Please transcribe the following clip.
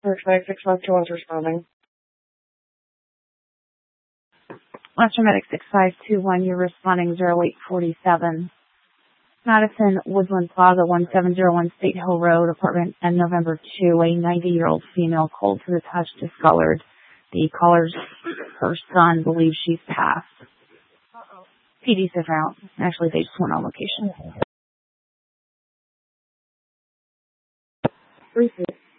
Perfect. 652 is responding. Western Medic 6521, you're responding 0847. Madison Woodland Plaza, 1701 State Hill Road, apartment N November 2, a 90-year-old female cold to the touch, discolored. The caller's her son believes she's passed. PD's are out. Actually, they just went on location. 3-6.